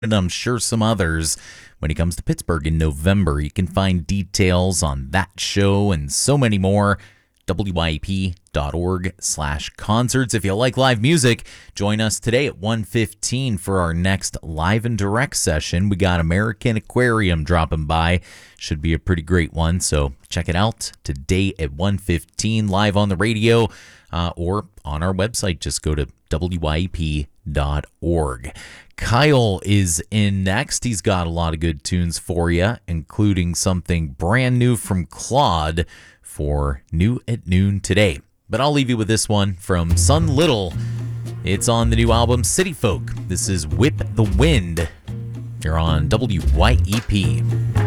and I'm sure some others when he comes to Pittsburgh in November. You can find details on that show and so many more. wyep.org/concerts. If you like live music, join us today at 1:15 for our next live and direct session. We got American Aquarium dropping by. Should be a pretty great one, so check it out today at 1:15 live on the radio or on our website. Just go to wyep.org. Kyle is in next. He's got a lot of good tunes for you, including something brand new from Claude for New at Noon today. But I'll leave you with this one from Sun Little. It's on the new album City Folk. This is Whip the Wind. You're on WYEP.